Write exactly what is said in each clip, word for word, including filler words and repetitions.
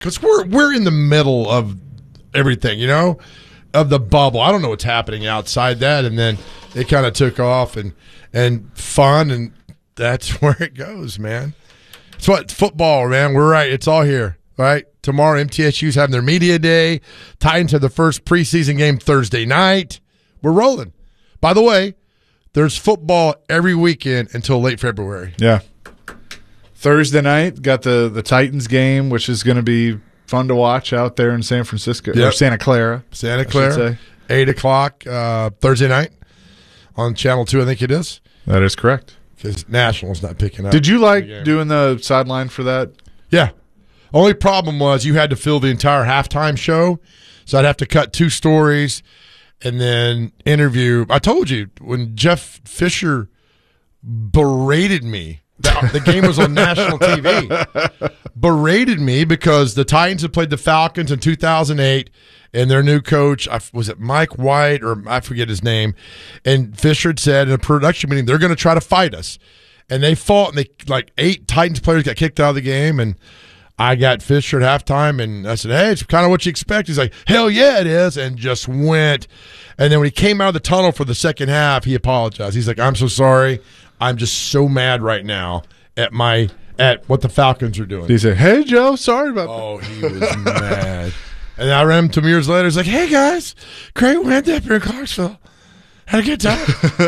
because we're we're in the middle of everything, you know, of the bubble. I don't know what's happening outside that, and then it kind of took off and and fun, and that's where it goes, man. It's what football, man. We're right. It's all here, right? Tomorrow, M T S U's having their media day. Titans have the first preseason game Thursday night. We're rolling. By the way, there's football every weekend until late February. Yeah. Thursday night, got the, the Titans game, which is going to be fun to watch out there in San Francisco. Yep. Or Santa Clara. Santa Clara. eight o'clock uh, Thursday night on Channel two, I think it is. That is correct. Because National's not picking up. Did you like doing the sideline for that? Yeah. Only problem was you had to fill the entire halftime show, so I'd have to cut two stories and then interview. I told you, when Jeff Fisher berated me, the, the game was on national T V, berated me because the Titans had played the Falcons in two thousand eight, and their new coach, was it Mike White, or I forget his name, and Fisher had said in a production meeting, they're going to try to fight us. And they fought, and they like eight Titans players got kicked out of the game, and I got Fisher at halftime, and I said, hey, it's kind of what you expect. He's like, hell yeah, it is, and just went. And then when he came out of the tunnel for the second half, he apologized. He's like, I'm so sorry. I'm just so mad right now at my at what the Falcons are doing. He said, hey, Joe, sorry about oh, that. Oh, he was mad. And I ran him two years later. He's like, hey, guys, great win up here in Clarksville. Had a good time.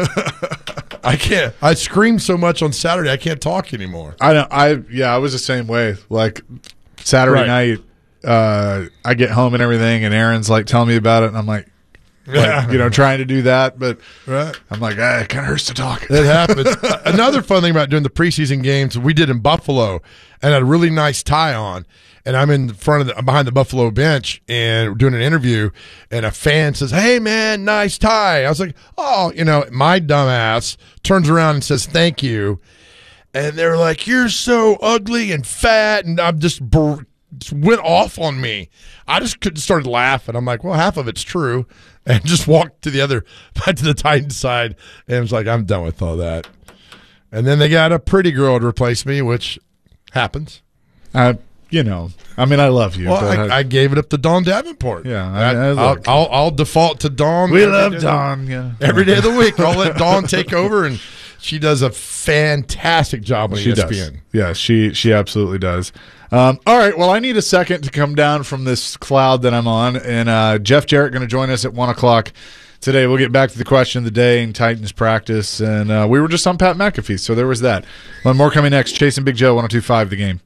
I can't. I screamed so much on Saturday, I can't talk anymore. I know. I yeah, I was the same way. Like Saturday right. night, uh, I get home and everything, and Aaron's like telling me about it, and I'm like, yeah. like you know, trying to do that, but right. I'm like, ah, it kind of hurts to talk. It happens. Another fun thing about doing the preseason games we did in Buffalo, and I had a really nice tie on. And I'm in front of the, I'm behind the Buffalo bench and doing an interview, and a fan says, hey, man, nice tie. I was like, oh, you know, my dumbass turns around and says, thank you. And they're like, you're so ugly and fat. And I'm just, just went off on me. I just could started laughing. I'm like, well, half of it's true. And just walked to the other, to the Titans side, and was like, I'm done with all that. And then they got a pretty girl to replace me, which happens. Uh You know, I mean, I love you. Well, but I, I, I gave it up to Dawn Davenport. Yeah, I, I, I I'll, I'll, I'll default to Dawn. We love Dawn. Yeah, every day of the week, I'll let Dawn take over, and she does a fantastic job on she E S P N. Does. Yeah, she she absolutely does. Um, all right, well, I need a second to come down from this cloud that I'm on, and uh, Jeff Jarrett going to join us at one o'clock today. We'll get back to the question of the day and Titans practice, and uh, we were just on Pat McAfee, so there was that. One more coming next. Chasing Big Joe, one oh two point five The Game.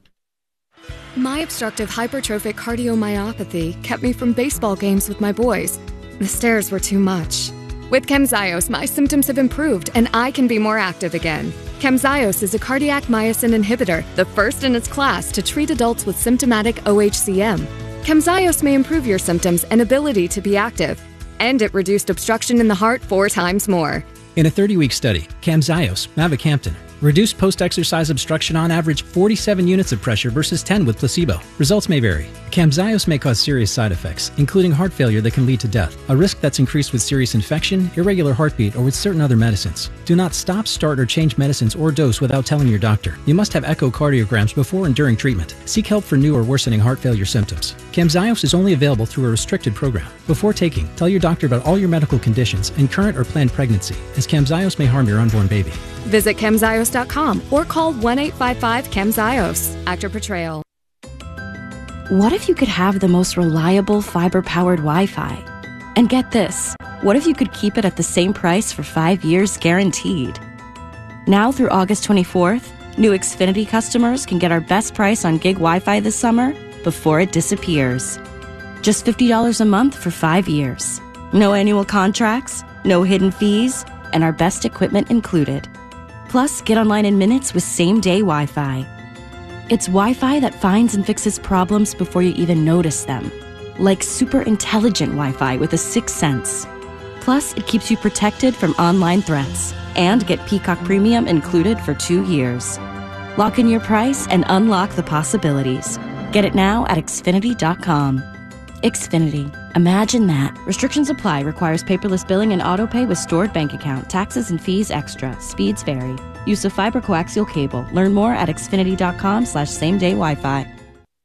My obstructive hypertrophic cardiomyopathy kept me from baseball games with my boys. The stairs were too much. With Camzyos, my symptoms have improved and I can be more active again. Camzyos is a cardiac myosin inhibitor, the first in its class to treat adults with symptomatic O H C M. Camzyos may improve your symptoms and ability to be active. And it reduced obstruction in the heart four times more. In a thirty-week study, Camzyos, mavacamten, reduced post-exercise obstruction on average forty-seven units of pressure versus ten with placebo. Results may vary. Camzyos may cause serious side effects, including heart failure that can lead to death, a risk that's increased with serious infection, irregular heartbeat, or with certain other medicines. Do not stop, start, or change medicines or dose without telling your doctor. You must have echocardiograms before and during treatment. Seek help for new or worsening heart failure symptoms. Camzyos is only available through a restricted program. Before taking, tell your doctor about all your medical conditions and current or planned pregnancy, as Camzyos may harm your unborn baby. Visit camzyos dot com or call one eight five five camzyos. Actor Portrayal. What if you could have the most reliable fiber-powered Wi-Fi? And get this, what if you could keep it at the same price for five years guaranteed? Now through August twenty-fourth, new Xfinity customers can get our best price on gig Wi-Fi this summer before it disappears. Just fifty dollars a month for five years. No annual contracts, no hidden fees, and our best equipment included. Plus, get online in minutes with same-day Wi-Fi. It's Wi-Fi that finds and fixes problems before you even notice them. Like super intelligent Wi-Fi with a sixth sense. Plus, it keeps you protected from online threats. And get Peacock Premium included for two years. Lock in your price and unlock the possibilities. Get it now at Xfinity dot com. Xfinity. Imagine that. Restrictions apply. Requires paperless billing and autopay with stored bank account. Taxes and fees extra. Speeds vary. Use of fiber coaxial cable. Learn more at Xfinity dot com slash same day Wi-Fi.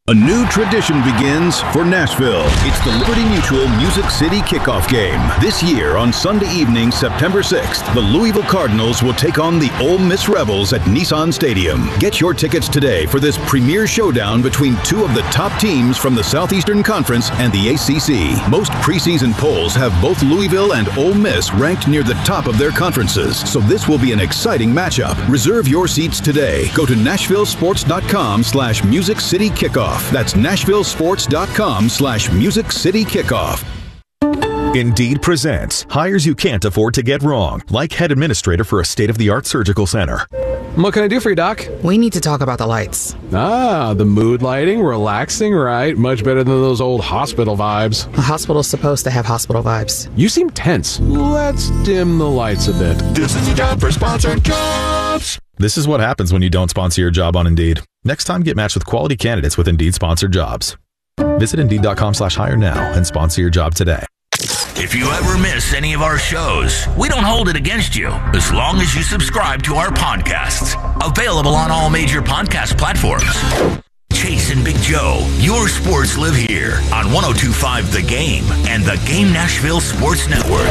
A new tradition begins for Nashville. It's the Liberty Mutual Music City Kickoff Game. This year on Sunday evening, September sixth, the Louisville Cardinals will take on the Ole Miss Rebels at Nissan Stadium. Get your tickets today for this premier showdown between two of the top teams from the Southeastern Conference and the A C C. Most preseason polls have both Louisville and Ole Miss ranked near the top of their conferences, so this will be an exciting matchup. Reserve your seats today. Go to nashvillesports.com slash Music City Kickoff. That's nashvillesports.com slash Music City Kickoff. Indeed presents hires you can't afford to get wrong, like head administrator for a state-of-the-art surgical center. What can I do for you, Doc? We need to talk about the lights. Ah, the mood lighting, relaxing, right? Much better than those old hospital vibes. A hospital's supposed to have hospital vibes. You seem tense. Let's dim the lights a bit. This is the job for sponsored jobs. This is what happens when you don't sponsor your job on Indeed. Next time, get matched with quality candidates with Indeed-sponsored jobs. Visit Indeed.com slash hire now and sponsor your job today. If you ever miss any of our shows, we don't hold it against you as long as you subscribe to our podcasts. Available on all major podcast platforms. Chase and Big Joe, your sports live here on one oh two point five The Game and the Game Nashville Sports Network.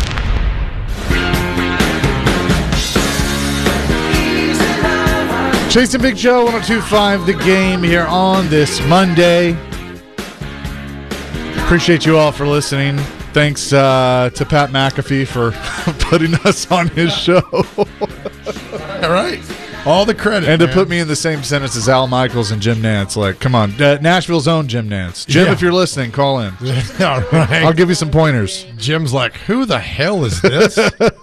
Chase and Big Joe, one oh two point five The Game here on this Monday. Appreciate you all for listening. Thanks uh, to Pat McAfee for putting us on his show. All right. All the credit. And man. to put me in the same sentence as Al Michaels and Jim Nantz. Like, come on. Uh, Nashville's own Jim Nantz. Jim, Yeah. if you're listening, call in. All right. I'll give you some pointers. Jim's like, who the hell is this?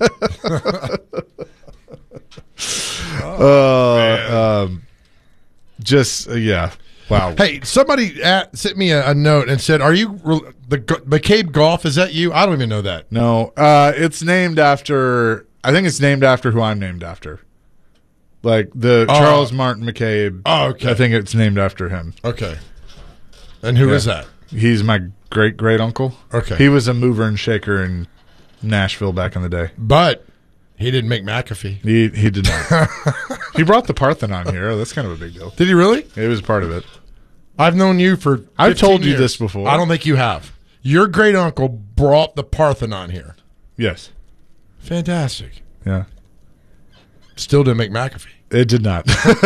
uh, um, just, uh, yeah. Wow. Hey, somebody at, sent me a, a note and said, are you re- the G- McCabe Golf? Is that you? I don't even know that. No. Uh, it's named after, I think it's named after who I'm named after. Like the Oh. Charles Martin McCabe. Oh, okay. I think it's named after him. Okay. And who Yeah. is that? He's my great great uncle. Okay. He was a mover and shaker in Nashville back in the day. But he didn't make McAfee. He he did not. He brought the Parthenon here. That's kind of a big deal. Did he really? It was part of it. I've known you for I've fifteen told you years. this before. I don't think you have. Your great uncle brought the Parthenon here. Yes. Fantastic. Yeah. Still didn't make McAfee. It did not.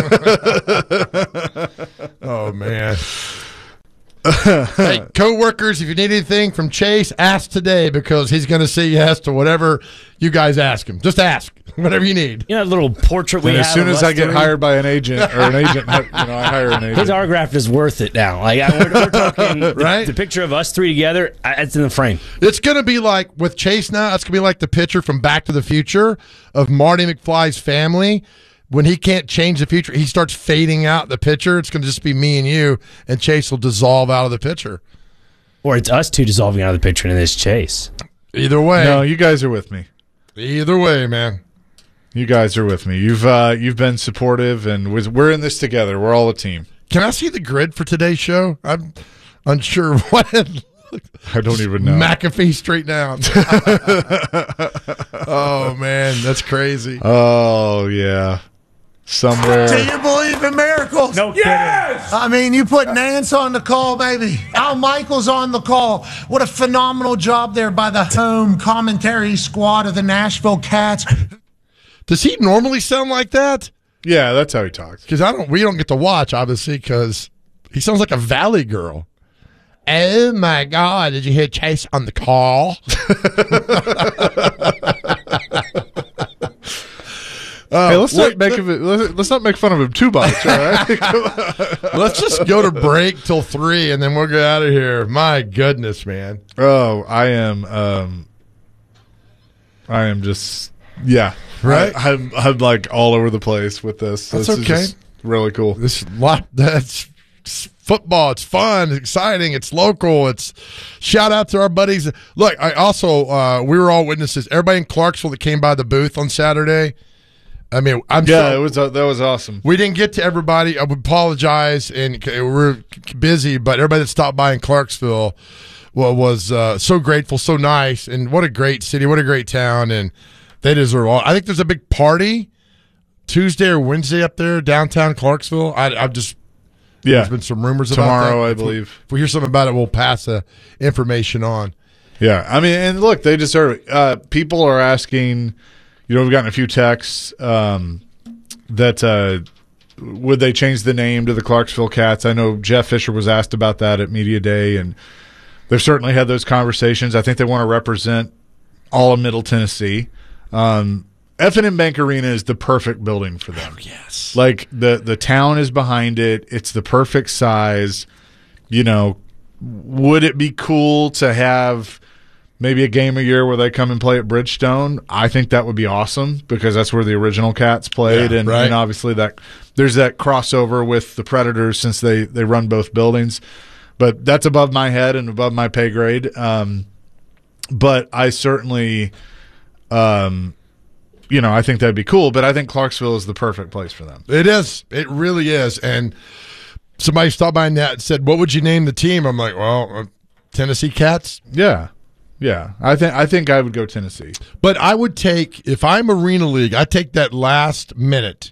Oh, man. Hey, co-workers, if you need anything from Chase, ask today because he's going to say yes to whatever you guys ask him. Just ask. Whatever you need. You know that little portrait we And have as soon of as us I get three? hired by an agent or an agent, you know, I hire an agent. His autograph is worth it now. Like I- we're, we're talking, Right? the, the picture of us three together, I- it's in the frame. It's going to be like with Chase now, it's going to be like the picture from Back to the Future of Marty McFly's family. When he can't change the future, he starts fading out the picture. It's going to just be me and you, and Chase will dissolve out of the picture. Or it's us two dissolving out of the picture in this chase. Either way. No, you guys are with me. Either way, man. You guys are with me. You've uh, you've been supportive, and we're in this together. We're all a team. Can I see the grid for today's show? I'm unsure what it I don't even know. McAfee straight down. Oh, man, that's crazy. Oh yeah, somewhere. Do you believe in miracles? No yes! I mean, you put Nance on the call, baby. Al Michaels on the call. What a phenomenal job there by the home commentary squad of the Nashville Cats. Does he normally sound like that? Yeah, that's how he talks. Because I don't. We don't get to watch, obviously, because he sounds like a Valley girl. Oh my God! Did you hear Chase on the call? Uh, Hey, let's look, not make of it. Let's, let's not make fun of him too much. All right. let's just go to break till three, and then we'll get out of here. My goodness, man! Oh, I am. Um, I am just. Yeah. Right? I, I'm. I'm like all over the place with this. That's this okay. Is just really cool. This lot. That's it's football. It's fun. It's exciting. It's local. It's shout out to our buddies. Look, I also uh, we were all witnesses. Everybody in Clarksville that came by the booth on Saturday. I mean, I'm Yeah, so, it was. Uh, that was awesome. we didn't get to everybody. I would apologize, and we we're busy. But everybody that stopped by in Clarksville well, was uh, so grateful, so nice, and what a great city, what a great town, and they deserve all. I think there's a big party Tuesday or Wednesday up there downtown Clarksville. I, I'm just Yeah. There's been some rumors about Tomorrow, that. I If we- believe. If we hear something about it, we'll pass the information on. Yeah, I mean, and look, they deserve it. Uh, people are asking, you know, we've gotten a few texts um, that uh, would they change the name to the Clarksville Cats? I know Jeff Fisher was asked about that at Media Day, and they've certainly had those conversations. I think they want to represent all of Middle Tennessee. Um, F and M Bank Arena is the perfect building for them. Oh, yes. Like, the, the town is behind it. It's the perfect size. You know, would it be cool to have maybe a game a year where they come and play at Bridgestone? I think that would be awesome because that's where the original Cats played, Yeah, and, right. and obviously that there's that crossover with the Predators since they, they run both buildings. But that's above my head and above my pay grade. Um, but I certainly, um, you know, I think that'd be cool. But I think Clarksville is the perfect place for them. It is. It really is. And somebody stopped by and that said, "What would you name the team?" I'm like, "Well, uh, Tennessee Cats." Yeah. Yeah, I think I think I would go Tennessee. But I would take, if I'm Arena League, I take that last minute,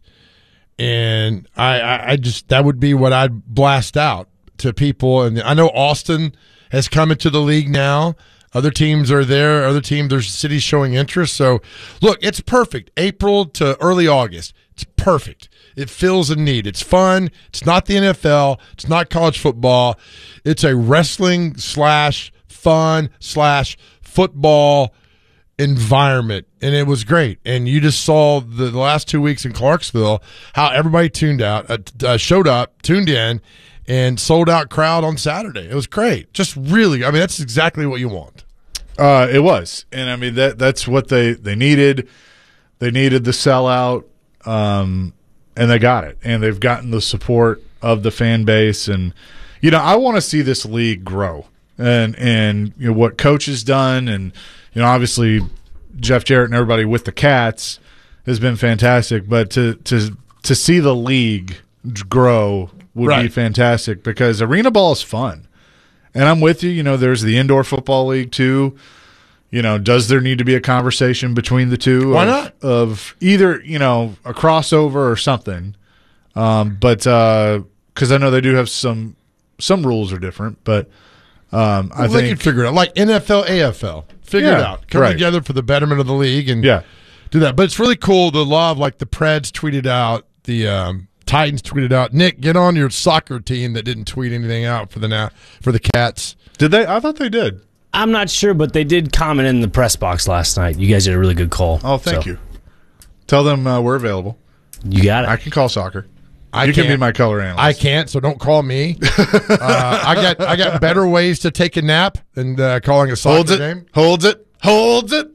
and I, I, I just that would be what I'd blast out to people. And I know Austin has come into the league now. Other teams are there. Other teams, there's cities showing interest. So, look, it's perfect. April to early August. It's perfect. It fills a need. It's fun. It's not the N F L. It's not college football. It's a wrestling slash fun slash football environment, and it was great. And you just saw the, the last two weeks in Clarksville how everybody tuned out, uh, uh, showed up, tuned in, and sold out crowd on Saturday. It was great. Just really, I mean, that's exactly what you want. Uh, it was, and I mean that that's what they they needed. They needed the sellout, um, and they got it, and they've gotten the support of the fan base. And you know, I want to see this league grow. And and you know what Coach has done, and you know obviously Jeff Jarrett and everybody with the Cats has been fantastic. But to to to see the league grow would Right. be fantastic because arena ball is fun. And I'm with you. You know, there's the indoor football league too. You know, does there need to be a conversation between the two? Why of, not? Of either you know a crossover or something. Um, but because I know they do have some some rules are different, but. Um, I Well, they think can figure it out, like N F L, A F L. Figure it Yeah, out. Come right. together for the betterment of the league and Yeah. do that. But it's really cool. The love, like the Preds tweeted out, the um, Titans tweeted out. Nick, get on your soccer team that didn't tweet anything out for the now for the Cats. Did they? I thought they did. I'm not sure, but they did comment in the press box last night. You guys did a really good call. Oh, thank So, you. Tell them uh, we're available. You got it. I can call soccer. I you can be can't. my color analyst. I can't, so don't call me. uh, I got I got better ways to take a nap than uh, calling a soccer Holds it. game. Holds it. Holds it.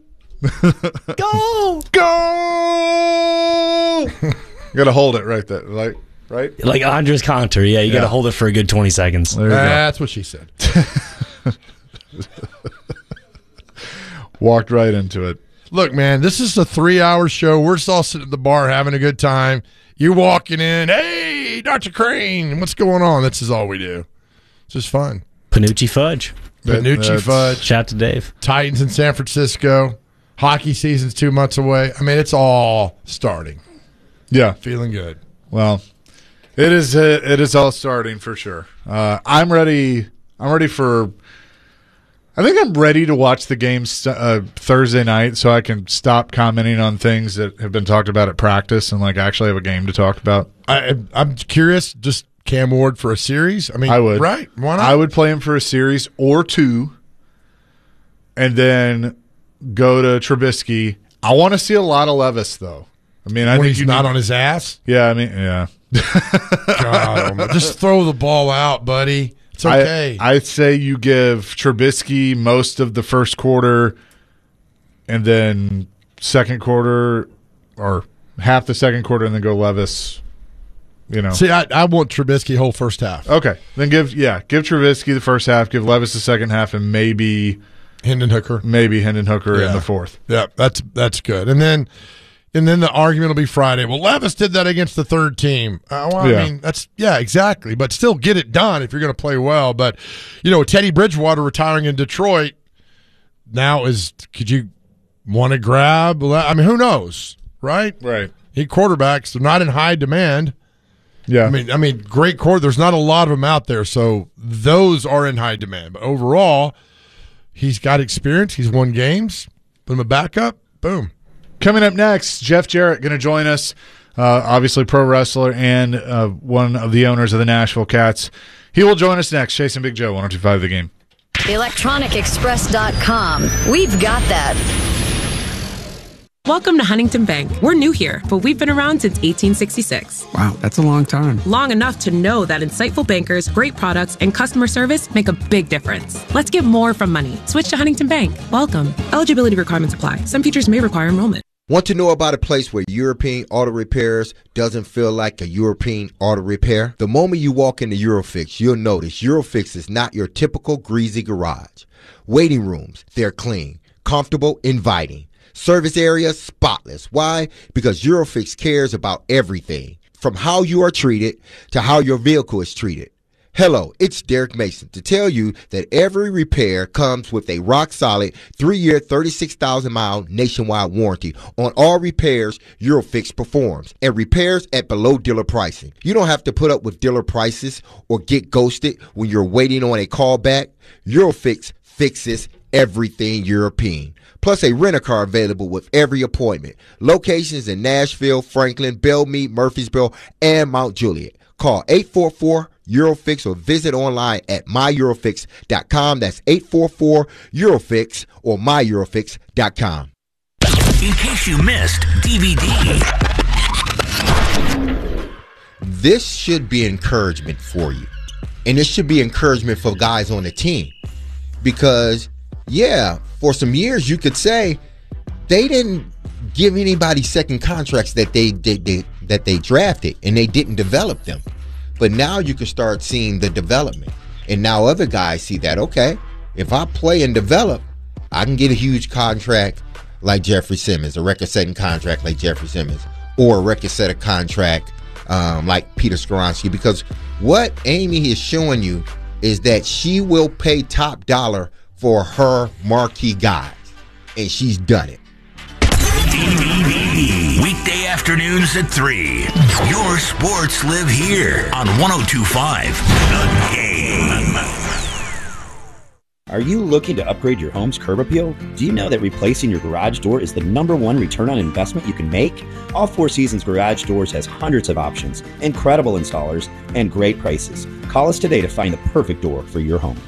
Go! Go! You got to hold it right there, like right. Like Andres Conter. Yeah, you got Yeah. to hold it for a good twenty seconds. There you That's what she said. go. Walked right into it. Look, man, this is a three-hour show. We're just all sitting at the bar having a good time. You're walking in, hey, Doctor Crane, what's going on? This is all we do. It's just fun. Panucci Fudge. That- Panucci that's- Fudge, Shout out to Dave. Titans in San Francisco. Hockey season's two months away. I mean, it's all starting. Yeah. Feeling good. Well, it is. Uh, it is all starting for sure. Uh, I'm ready. I'm ready for. I think I'm ready to watch the games uh, Thursday night, so I can stop commenting on things that have been talked about at practice and like actually have a game to talk about. I, I'm curious, just Cam Ward for a series? I mean, I would. Right. Why not? I would play him for a series or two, and then go to Trubisky. I want to see a lot of Levis, though. I mean, I when think he's you not need- on his ass? Yeah, I mean, yeah. God, almighty. Just throw the ball out, buddy. It's okay. I, I'd say you give Trubisky most of the first quarter, and then second quarter, or half the second quarter, and then go Levis. You know. See, I, I want Trubisky whole first half. Okay, then give yeah, give Trubisky the first half, give Levis the second half, and maybe Hendon Hooker. maybe Hendon Hooker in Yeah. the fourth. Yeah, that's that's good. And then and then the argument will be Friday. Well, Levis did that against the third team. Uh, well, Yeah. I mean, that's yeah, exactly. But still get it done if you're going to play well. But you know, Teddy Bridgewater retiring in Detroit now is could you want to grab? I mean, who knows, right? Right. He quarterbacks, they're not in high demand. Yeah. I mean, I mean, great core. There's not a lot of them out there, so those are in high demand. But overall, he's got experience. He's won games. Put him a backup. Boom. Coming up next, Jeff Jarrett going to join us. Uh, obviously, pro wrestler and uh, one of the owners of the Nashville Cats. He will join us next. Chasing Big Joe, one oh two point five The Game. electronic express dot com. We've got that. Welcome to Huntington Bank. We're new here, but we've been around since eighteen sixty-six. Wow, that's a long time. Long enough to know that insightful bankers, great products, and customer service make a big difference. Let's get more from money. Switch to Huntington Bank. Welcome. Eligibility requirements apply. Some features may require enrollment. Want to know about a place where European Auto Repairs doesn't feel like a European auto repair? The moment you walk into Eurofix, you'll notice Eurofix is not your typical greasy garage. Waiting rooms, they're clean, comfortable, inviting. Service area, spotless. Why? Because Eurofix cares about everything, from how you are treated to how your vehicle is treated. Hello, it's Derek Mason to tell you that every repair comes with a rock-solid three-year, thirty-six thousand mile nationwide warranty on all repairs Eurofix performs, and repairs at below dealer pricing. You don't have to put up with dealer prices or get ghosted when you're waiting on a call back. Eurofix fixes everything European. Plus a rent-a-car available with every appointment. Locations in Nashville, Franklin, Belmead, Murfreesboro, and Mount Juliet. Call eight four four Eurofix or visit online at my eurofix dot com. That's eight four four Eurofix or my eurofix dot com. In case you missed D V D. This should be encouragement for you. And this should be encouragement for guys on the team. Because, yeah, for some years you could say they didn't give anybody second contracts that they, they, they that they drafted, and they didn't develop them. But now you can start seeing the development. And now other guys see that, okay, if I play and develop, I can get a huge contract like Jeffrey Simmons, a record-setting contract like Jeffrey Simmons, or a record-setting contract um, like Peter Skoronski. Because what Amy is showing you is that she will pay top dollar for her marquee guys. And she's done it. Weekday afternoons at three. Your sports live here on one oh two point five The Game. Are you looking to upgrade your home's curb appeal? Do you know that replacing your garage door is the number one return on investment you can make? All Four Seasons Garage Doors has hundreds of options, incredible installers, and great prices. Call us today to find the perfect door for your home.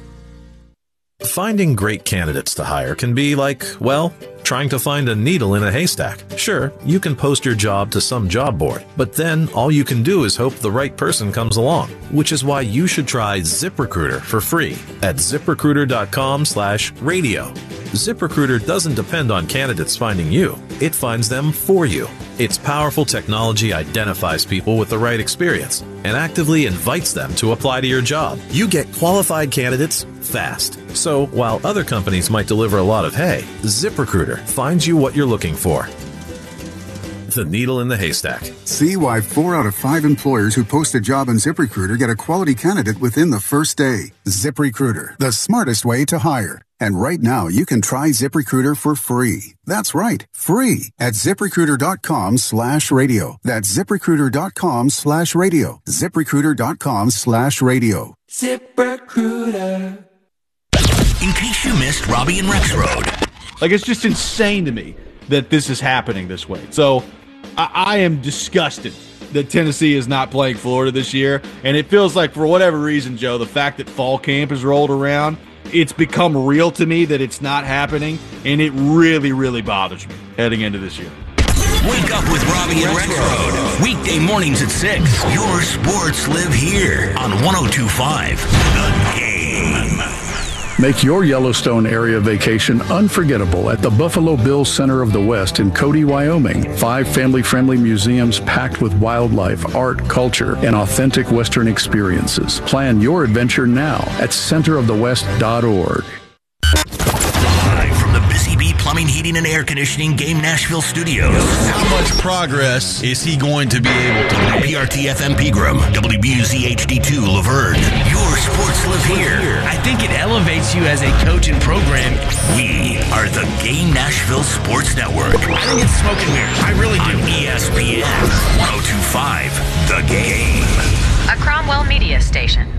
Finding great candidates to hire can be like, well, trying to find a needle in a haystack. Sure, you can post your job to some job board, but then all you can do is hope the right person comes along, which is why you should try ZipRecruiter for free at ZipRecruiter.com slash radio. ZipRecruiter doesn't depend on candidates finding you. It finds them for you. Its powerful technology identifies people with the right experience and actively invites them to apply to your job. You get qualified candidates fast. So while other companies might deliver a lot of hay, ZipRecruiter finds you what you're looking for. The needle in the haystack. See why four out of five employers who post a job on ZipRecruiter get a quality candidate within the first day. ZipRecruiter, the smartest way to hire. And right now, you can try ZipRecruiter for free. That's right, free at ZipRecruiter.com slash radio. That's ZipRecruiter.com slash radio. ZipRecruiter.com slash radio. ZipRecruiter. In case you missed Robbie and Rex Road. Like, it's just insane to me that this is happening this way. So I, I am disgusted that Tennessee is not playing Florida this year. And it feels like, for whatever reason, Joe, the fact that fall camp has rolled around, it's become real to me that it's not happening. And it really, really bothers me heading into this year. Wake up with Robbie and Rex Road. Weekday mornings at six. Your sports live here on one oh two point five The Game. Make your Yellowstone area vacation unforgettable at the Buffalo Bills Center of the West in Cody, Wyoming. Five family-friendly museums packed with wildlife, art, culture, and authentic Western experiences. Plan your adventure now at center of the west dot org. Live from the Busy Bee Plumbing, Heating, and Air Conditioning Game Nashville Studios. How much progress is he going to be able to make? W P R T F M Pegram, W B U Z H D two Laverne. Your sports live here. I think it elevates elevates you as a coach and program. We are the Game Nashville Sports Network. I think it's smoke and mirrors. I really do. On E S P N one oh two point five, The Game. A Cromwell media station.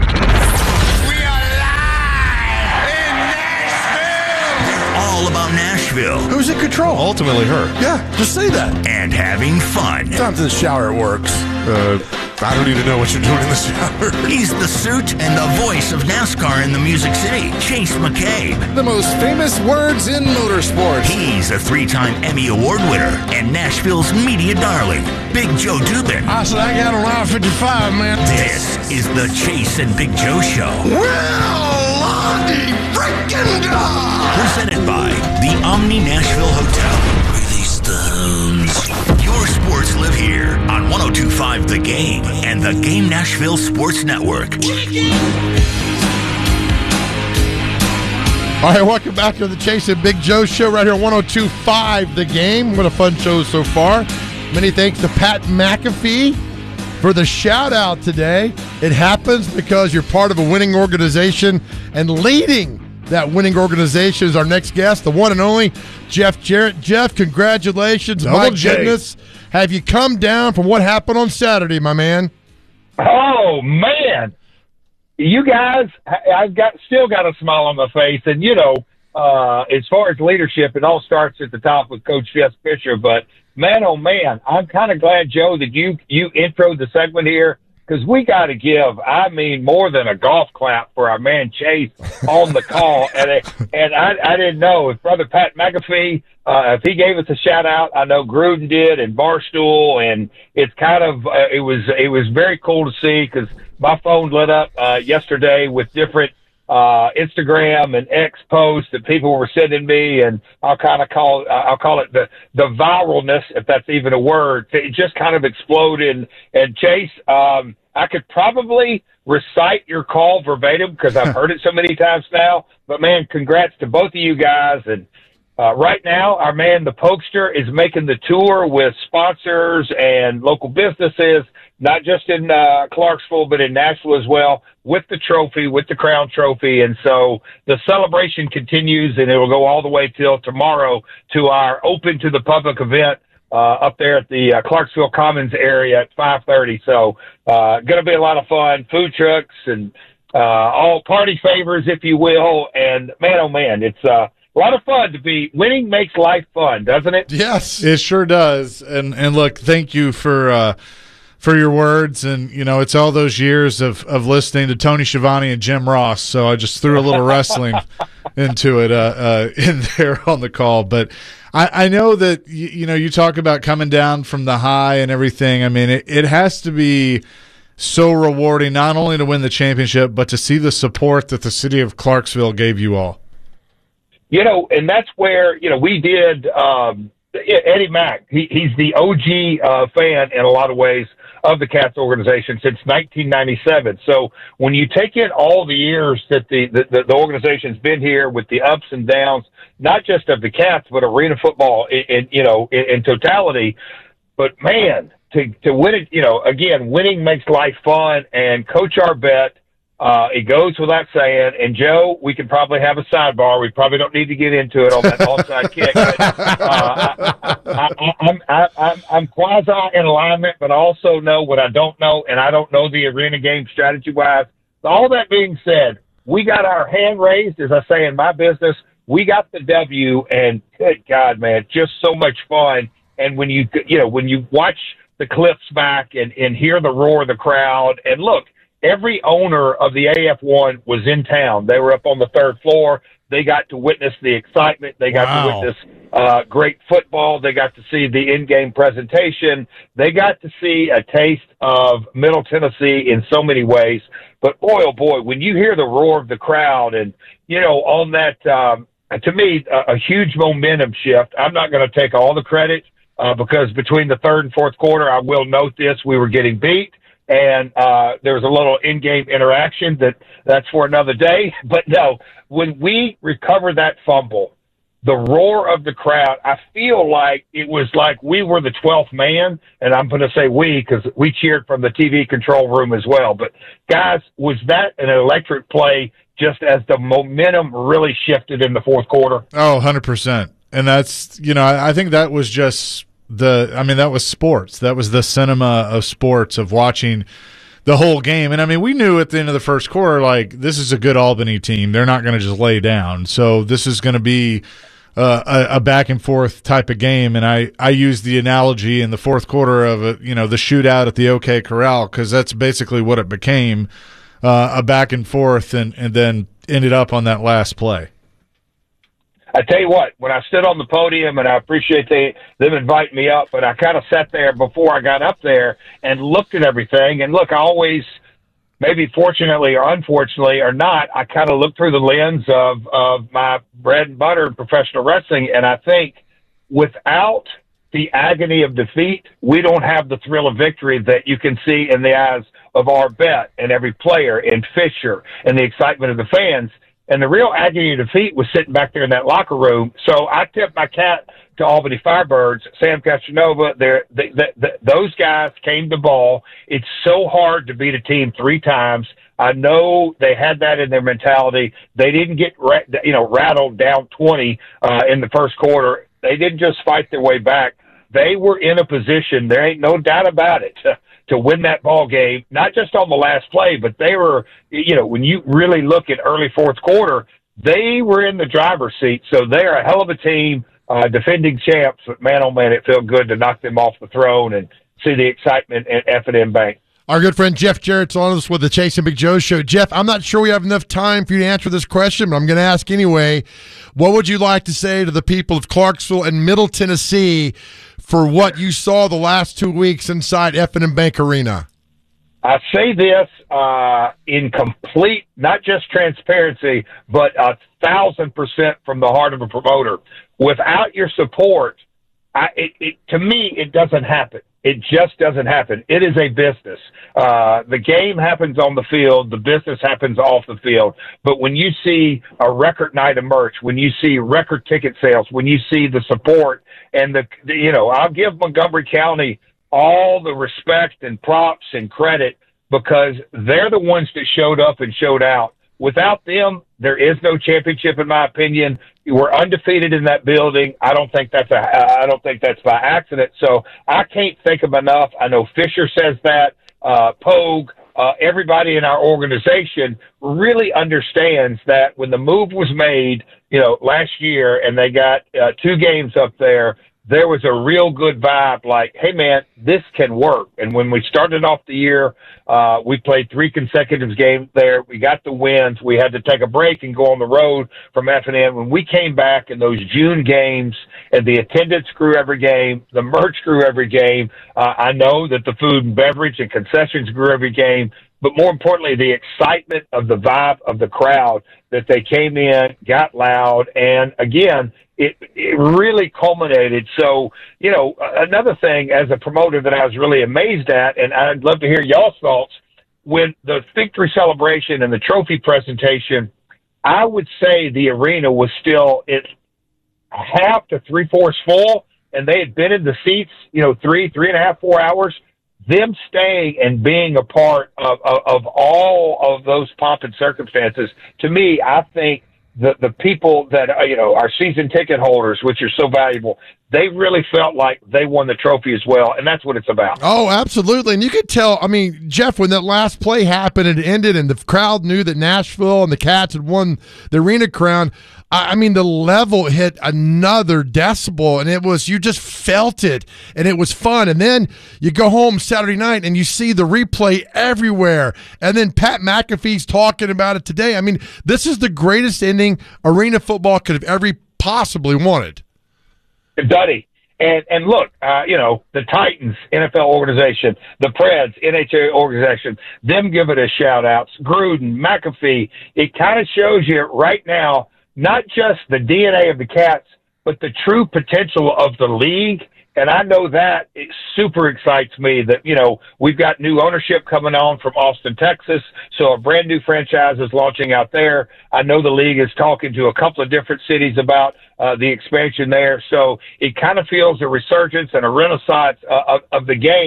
All about Nashville. Who's in control? Ultimately her. Yeah, just say that. And having fun. Sometimes in the shower it works. Uh, I don't even know what you're doing in the shower. He's the suit and the voice of NASCAR in the Music City, Chase McCabe. The most famous words in motorsports. He's a three-time Emmy Award winner and Nashville's media darling, Big Joe Dubin. I said I got a line fifty-five, man. This is the Chase and Big Joe Show. Well, Lonnie frickin' dog. Presented by the Omni Nashville Hotel. Release the hounds. Your sports live here on one oh two point five The Game and the Game Nashville Sports Network. All right, welcome back to the Chase and Big Joe Show right here on one oh two point five The Game. What a fun show so far. Many thanks to Pat McAfee for the shout-out today. It happens because you're part of a winning organization, and leading that winning organization is our next guest, the one and only Jeff Jarrett. Jeff, congratulations. Double My J. goodness. Have you come down from what happened on Saturday, my man? Oh, man. You guys, I've got still got a smile on my face. And, you know, uh, as far as leadership, it all starts at the top with Coach Jeff Fisher. But, man, oh, man, I'm kind of glad, Joe, that you, you introed the segment here. Because we got to give, I mean, more than a golf clap for our man Chase on the call. And it, and I, I didn't know if Brother Pat McAfee, uh, if he gave us a shout out, I know Gruden did and Barstool. And it's kind of, uh, it was, it was very cool to see because my phone lit up uh, yesterday with different uh, Instagram and X posts that people were sending me. And I'll kind of call, I'll call it the, the viralness, if that's even a word. It just kind of exploded. And Chase, um, I could probably recite your call verbatim because I've heard it so many times now. But, man, congrats to both of you guys. And uh, right now, our man, the Pokester, is making the tour with sponsors and local businesses, not just in uh, Clarksville, but in Nashville as well, with the trophy, with the Crown Trophy. And so the celebration continues, and it will go all the way till tomorrow to our open to the public event uh, up there at the uh, Clarksville Commons area at five thirty. So uh, going to be a lot of fun, food trucks and uh, all party favors, if you will. And, man, oh, man, it's uh, a lot of fun to be – winning makes life fun, doesn't it? Yes. It sure does. And, and look, thank you for uh, – for your words, and you know it's all those years of, of listening to Tony Schiavone and Jim Ross, so I just threw a little wrestling into it uh, uh, in there on the call. But I, I know that you, you know you talk about coming down from the high and everything. I mean, it, it has to be so rewarding not only to win the championship, but to see the support that the city of Clarksville gave you all. You know, and that's where you know we did. Um, Eddie Mack, he, he's the O G uh, fan in a lot of ways of the Cats organization since nineteen ninety-seven. So when you take in all the years that the, the, the organization's been here with the ups and downs, not just of the Cats, but arena football in, in you know, in, in totality. But man, to, to win it, you know, again, winning makes life fun. And Coach Arbette, Uh, it goes without saying, and Joe, we could probably have a sidebar. We probably don't need to get into it on that onside kick. But, uh, I, I, I, I'm, I, I'm, I'm quasi in alignment, but I also know what I don't know, and I don't know the arena game strategy-wise. So all that being said, we got our hand raised, as I say in my business. We got the W, and good God, man, just so much fun. And when you, you know, when you watch the clips back and, and hear the roar of the crowd, and look, every owner of the A F one was in town. They were up on the third floor. They got to witness the excitement. They got wow. to witness uh, great football. They got to see the in-game presentation. They got to see a taste of Middle Tennessee in so many ways. But boy, oh boy, when you hear the roar of the crowd and, you know, on that, um, to me, a, a huge momentum shift. I'm not going to take all the credit uh, because between the third and fourth quarter, I will note this, we were getting beat. And uh, there was a little in-game interaction that that's for another day. But no, when we recover that fumble, the roar of the crowd, I feel like it was like we were the twelfth man. And I'm going to say we because we cheered from the T V control room as well. But, guys, was that an electric play just as the momentum really shifted in the fourth quarter. Oh, one hundred percent. And that's, you know, I, I think that was just the, I mean, that was sports. That was the cinema of sports, of watching the whole game. And, I mean, we knew at the end of the first quarter, like, this is a good Albany team. They're not going to just lay down. So this is going to be uh, a, a back-and-forth type of game. And I, I used the analogy in the fourth quarter of, a, you know, the shootout at the OK Corral, because that's basically what it became, uh, a back-and-forth, and, and then ended up on that last play. I tell you what, when I stood on the podium, and I appreciate they, them inviting me up, but I kind of sat there before I got up there and looked at everything. And look, I always, maybe fortunately or unfortunately or not, I kind of look through the lens of, of my bread and butter in professional wrestling. And I think without the agony of defeat, we don't have the thrill of victory that you can see in the eyes of our bet and every player and Fisher and the excitement of the fans. And the real agony of defeat was sitting back there in that locker room. So I tipped my cap to Albany Firebirds, Sam Castronova. They're, they, they, they, those guys came to ball. It's so hard to beat a team three times. I know they had that in their mentality. They didn't get you know rattled down twenty uh, in the first quarter. They didn't just fight their way back. They were in a position, there ain't no doubt about it, to, to win that ball game, not just on the last play, but they were, you know, when you really look at early fourth quarter, they were in the driver's seat. So they're a hell of a team, uh, defending champs, but man, oh man, it felt good to knock them off the throne and see the excitement at F and M Bank. Our good friend Jeff Jarrett's on us with the Chase and Big Joe show. Jeff, I'm not sure we have enough time for you to answer this question, but I'm going to ask anyway. What would you like to say to the people of Clarksville and Middle Tennessee for what you saw the last two weeks inside F and M Bank Arena? I say this uh, in complete, not just transparency, but a thousand percent from the heart of a promoter. Without your support, I, it, it, to me, it doesn't happen. It just doesn't happen. It is a business. Uh, the game happens on the field. The business happens off the field. But when you see a record night of merch, when you see record ticket sales, when you see the support and the, the you know, I'll give Montgomery County all the respect and props and credit because they're the ones that showed up and showed out. Without them, there is no championship, in my opinion. We're undefeated in that building. I don't think that's a. I don't think that's by accident. So I can't think of enough. I know Fisher says that. Uh, Pogue, uh, everybody in our organization really understands that when the move was made, you know, last year, and they got uh, two games up there, there was a real good vibe like, hey, man, this can work. And when we started off the year, uh, we played three consecutive games there. We got the wins. We had to take a break and go on the road from F and M. When we came back in those June games and the attendance grew every game, the merch grew every game, uh, I know that the food and beverage and concessions grew every game. But more importantly, the excitement of the vibe of the crowd, that they came in, got loud, and again, it, it really culminated. So, you know, another thing as a promoter that I was really amazed at, and I'd love to hear y'all's thoughts, when the victory celebration and the trophy presentation, I would say the arena was still at half to three-fourths full, and they had been in the seats, you know, three, three and a half, four hours. Them staying and being a part of, of, of all of those pomp and circumstances, to me, I think the, the people that, uh, you know, our season ticket holders, which are so valuable, they really felt like they won the trophy as well, and that's what it's about. Oh, absolutely. And you could tell, I mean, Jeff, when that last play happened, it ended, and the crowd knew that Nashville and the Cats had won the arena crown. I mean, the level hit another decibel, and it was, you just felt it, and it was fun. And then you go home Saturday night, and you see the replay everywhere. And then Pat McAfee's talking about it today. I mean, this is the greatest ending arena football could have ever possibly wanted. Duddy. And and look, uh, you know, the Titans, N F L organization, the Preds, N H L organization, them give it a shout-outs. Gruden, McAfee, it kind of shows you right now, not just the D N A of the Cats, but the true potential of the league. And I know that it super excites me that, you know, we've got new ownership coming on from Austin, Texas. So a brand new franchise is launching out there. I know the league is talking to a couple of different cities about uh, the expansion there. So it kind of feels a resurgence and a renaissance uh, of, of the game.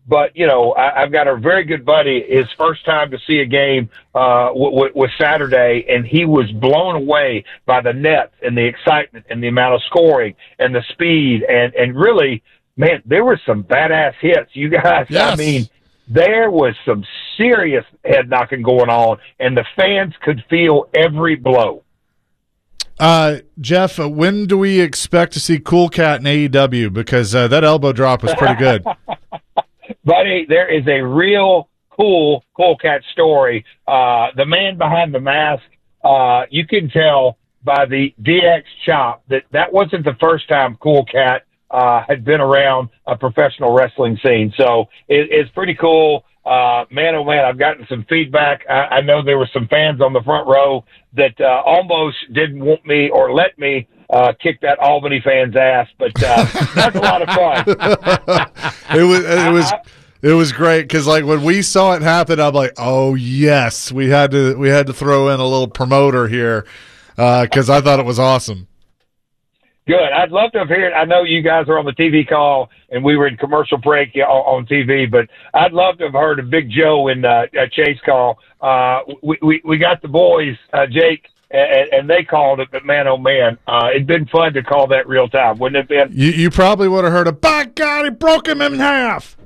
but, you know, I, I've got a very good buddy, his first time to see a game uh, w- w- was Saturday, and he was blown away by the nets and the excitement and the amount of scoring and the speed. And, and really, man, there were some badass hits. You guys, Yes. I mean, there was some serious head knocking going on, and the fans could feel every blow. Uh, Jeff, uh, when do we expect to see Cool Cat in A E W? Because uh, that elbow drop was pretty good. Buddy, there is a real cool Cool Cat story. Uh, the man behind the mask, uh, you can tell by the D X chop that that wasn't the first time Cool Cat uh, had been around a professional wrestling scene. So it, it's pretty cool. Uh, man, oh man, I've gotten some feedback. I, I know there were some fans on the front row that uh, almost didn't want me or let me uh, kick that Albany fan's ass, but uh, that's a lot of fun. it was it was it was great because like when we saw it happen, I'm like, oh yes, we had to we had to throw in a little promoter here because uh, I thought it was awesome. Good. I'd love to have heard it. I know you guys are on the T V call, and we were in commercial break on, on T V, but I'd love to have heard a Big Joe and uh, Chase call. Uh, we, we we got the boys, uh, Jake, and, and they called it, but man, oh man, uh, it'd been fun to call that real time, wouldn't it have been? You, you probably would have heard a, by God, he broke him in half.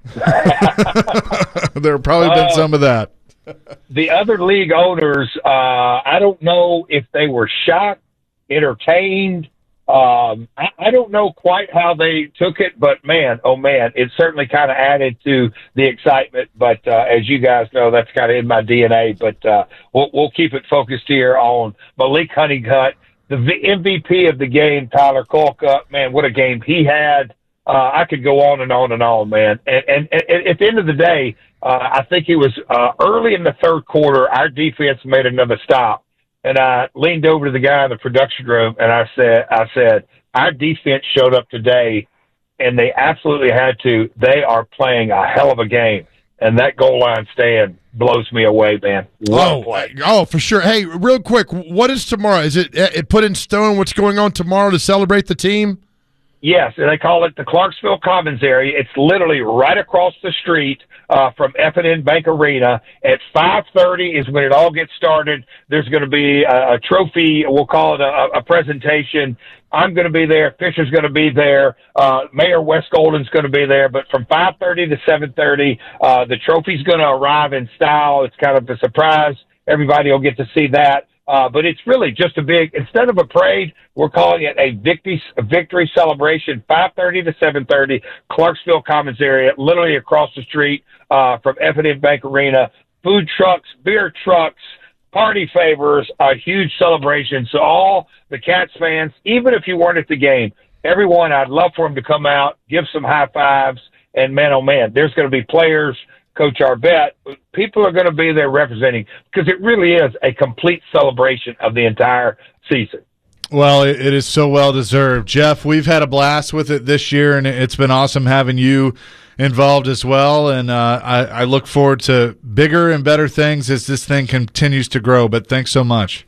There probably been Uh, some of that. The other league owners, uh, I don't know if they were shocked, entertained. Um, I, I don't know quite how they took it, but man, oh man, it certainly kind of added to the excitement. But uh, as you guys know, that's kind of in my D N A. But uh, we'll, we'll keep it focused here on Malik Honeycutt, the v- M V P of the game, Tyler Colcutt. Man, what a game he had. Uh, I could go on and on and on, man. And, and, and at the end of the day, uh, I think it was uh, early in the third quarter, our defense made another stop. And I leaned over to the guy in the production room, and I said, "I said our defense showed up today, and they absolutely had to. They are playing a hell of a game, and that goal line stand blows me away, man. What a Oh, play. oh, for sure. Hey, real quick, what is tomorrow? Is it, it put in stone what's going on tomorrow to celebrate the team? Yes, and they call it the Clarksville Commons area. It's literally right across the street uh, from F and N Bank Arena. At five thirty is when it all gets started. There's going to be a, a trophy. We'll call it a, a presentation. I'm going to be there. Fisher's going to be there. Uh, Mayor Wes Golden's going to be there. But from five thirty to seven thirty, uh, the trophy's going to arrive in style. It's kind of a surprise. Everybody will get to see that. Uh, but it's really just a big, instead of a parade, we're calling it a victory, a victory celebration, five thirty to seven thirty, Clarksville Commons area, literally across the street uh, from F and N Bank Arena. Food trucks, beer trucks, party favors, a huge celebration. So all the Cats fans, even if you weren't at the game, everyone, I'd love for them to come out, give some high fives, and man, oh man, there's going to be players, Coach Arbette, people are going to be there representing, because it really is a complete celebration of the entire season. Well, it, it is so well deserved. Jeff, we've had a blast with it this year, and it's been awesome having you involved as well. And uh, I, I look forward to bigger and better things as this thing continues to grow. But thanks so much.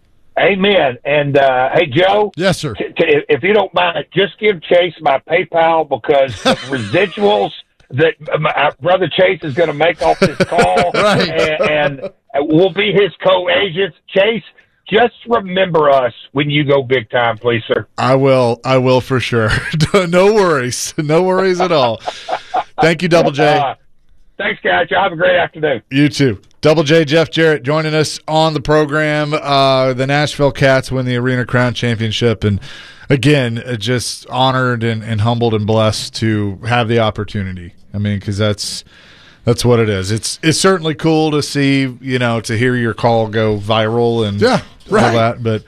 Amen. And uh, hey, Joe. Yes, sir. T- t- if you don't mind, just give Chase my PayPal, because the residuals that my brother Chase is going to make off this call, Right. and, and we'll be his co-agents. Chase, just remember us when you go big time, please, sir. I will. I will for sure. No worries. No worries at all. Thank you, Double J. Uh, thanks, guys. Y'all have a great afternoon. You too. Double J, Jeff Jarrett joining us on the program. Uh, the Nashville Cats win the Arena Crown Championship. And again, just honored and, and humbled and blessed to have the opportunity. I mean, because that's that's what it is. It's it's certainly cool to see, you know, to hear your call go viral and Yeah, right. all that. But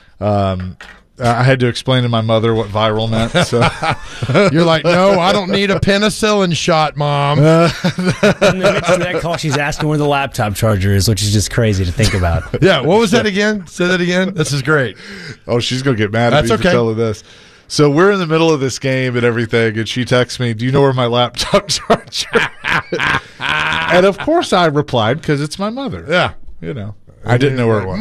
um, I had to explain to my mother what viral meant. So You're like, no, I don't need a penicillin shot, Mom. In the midst of that call, she's asking where the laptop charger is, which is just crazy to think about. Yeah, what was that again? Say that again. This is great. Oh, she's going to get mad at That's me okay. for telling this. So we're in the middle of this game and everything, and she texts me, do you know where my laptop charger is? And of course I replied, because it's my mother. Yeah. You know. I didn't know where it was.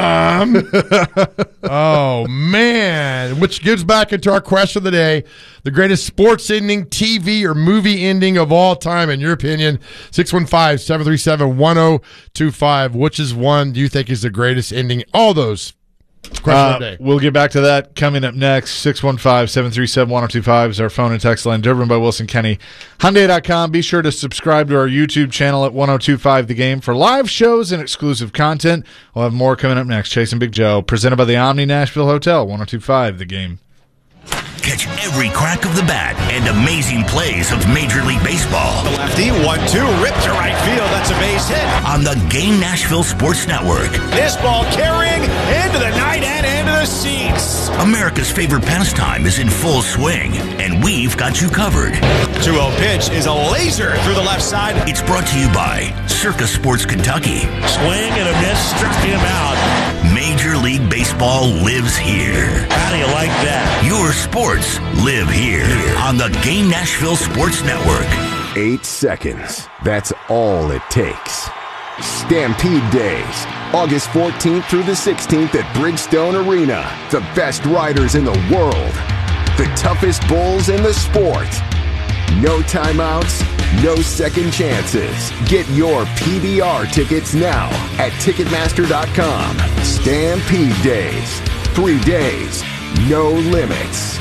Mom! Oh, man. Which gives back into our question of the day. The greatest sports ending, T V, or movie ending of all time, in your opinion. six one five, seven three seven, one oh two five. Which is one do you think is the greatest ending? All those. Question Uh, of the day. we'll get back to that coming up next. six one five, seven three seven, one oh two five is our phone and text line. Driven by Wilson Kenny. Hyundai dot com. Be sure to subscribe to our YouTube channel at one oh two five The Game for live shows and exclusive content. We'll have more coming up next. Chase and Big Joe, presented by the Omni Nashville Hotel, one oh two five The Game. Catch every crack of the bat and amazing plays of Major League Baseball. The lefty, one two, ripped to right field. That's a base hit. On the Game Nashville Sports Network. This ball carrying into the night and into the seats. America's favorite pastime is in full swing, and we've got you covered. two oh pitch is a laser through the left side. It's brought to you by Circa Sports Kentucky. Swing and a miss, struck him out. Major League Baseball lives here. How do you like that? Your sports live here on the Game Nashville Sports Network. Eight seconds. That's all it takes. Stampede Days, August fourteenth through the sixteenth at Bridgestone Arena. The best riders in the world. The toughest bulls in the sport. No timeouts, no second chances. Get your P B R tickets now at Ticketmaster dot com. Stampede Days. Three days, no limits.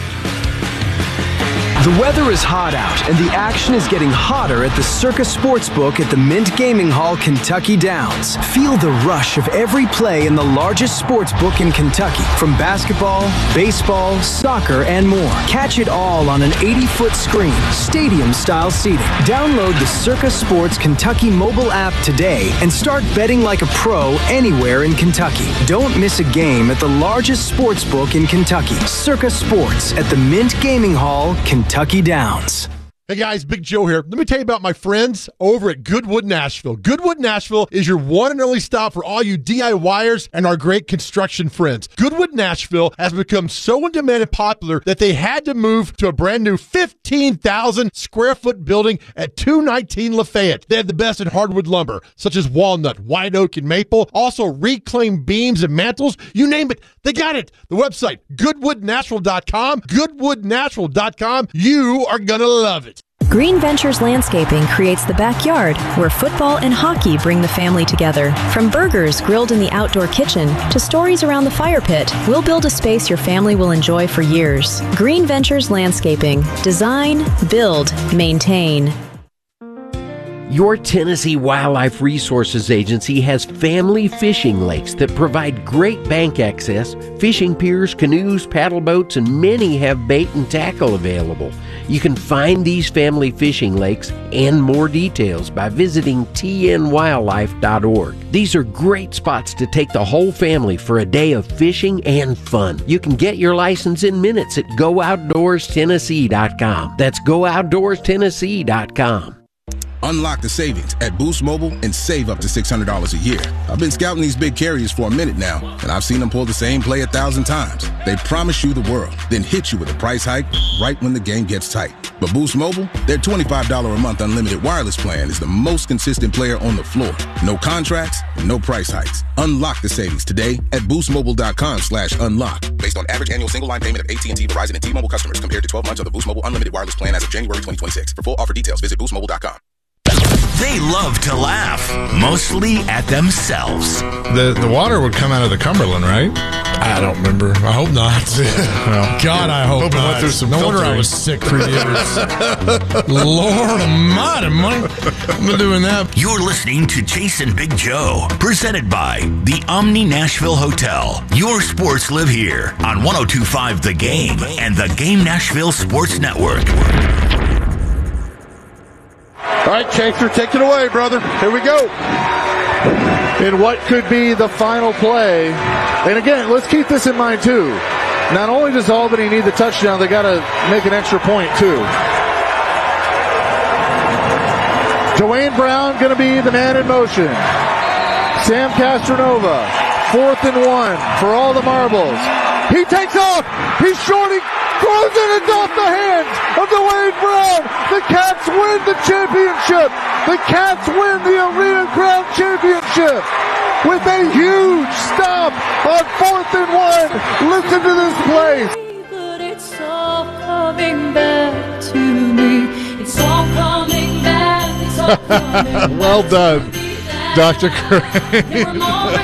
The weather is hot out, and the action is getting hotter at the Circa Sportsbook at the Mint Gaming Hall, Kentucky Downs. Feel the rush of every play in the largest sportsbook in Kentucky, from basketball, baseball, soccer, and more. Catch it all on an eighty-foot screen, stadium-style seating. Download the Circa Sports Kentucky mobile app today and start betting like a pro anywhere in Kentucky. Don't miss a game at the largest sportsbook in Kentucky. Circa Sports at the Mint Gaming Hall, Kentucky. Kentucky Downs. Hey guys, Big Joe here. Let me tell you about my friends over at Goodwood Nashville. Goodwood Nashville is your one and only stop for all you DIYers and our great construction friends. Goodwood Nashville has become so in demand and popular that they had to move to a brand new fifteen thousand square foot building at two nineteen Lafayette. They have the best in hardwood lumber, such as walnut, white oak, and maple. Also reclaimed beams and mantles. You name it, they got it. The website, goodwood natural dot com. goodwood natural dot com. You are going to love it. Green Ventures Landscaping creates the backyard where football and hockey bring the family together. From burgers grilled in the outdoor kitchen to stories around the fire pit, we'll build a space your family will enjoy for years. Green Ventures Landscaping. Design, build, maintain. Your Tennessee Wildlife Resources Agency has family fishing lakes that provide great bank access, fishing piers, canoes, paddle boats, and many have bait and tackle available. You can find these family fishing lakes and more details by visiting T N wildlife dot org. These are great spots to take the whole family for a day of fishing and fun. You can get your license in minutes at go outdoors tennessee dot com. That's go outdoors tennessee dot com. Unlock the savings at Boost Mobile and save up to six hundred dollars a year. I've been scouting these big carriers for a minute now, and I've seen them pull the same play a thousand times. They promise you the world, then hit you with a price hike right when the game gets tight. But Boost Mobile, their twenty-five dollars a month unlimited wireless plan is the most consistent player on the floor. No contracts, no price hikes. Unlock the savings today at boostmobile.com slash unlock. Based on average annual single line payment of A T and T, Verizon, and T-Mobile customers compared to twelve months of the Boost Mobile unlimited wireless plan as of January twenty twenty-six. For full offer details, visit boost mobile dot com. They love to laugh, mostly at themselves. The the water would come out of the Cumberland, right? I don't remember. I hope not. Well, God, I hope, hope not. Went through some no wonder I filtering. was sick for years. Lord almighty, Mike. I'm not doing that. You're listening to Chase and Big Joe, presented by the Omni Nashville Hotel. Your sports live here on one oh two point five The Game and the Game Nashville Sports Network. All right, Chaser, take it away, brother. Here we go. In what could be the final play. And again, let's keep this in mind, too. Not only does Albany need the touchdown, they got to make an extra point, too. Dwayne Brown going to be the man in motion. Sam Castronova, fourth and one for all the marbles. He takes off. He's short. He throws it. It's off the hands of Dwayne Brown. The Cats win the championship. The Cats win the Arena Crown Championship. with a huge stop on fourth and one. Listen to this play. But it's all coming back to me. It's all coming back. It's all coming back. Well done, Doctor Crane.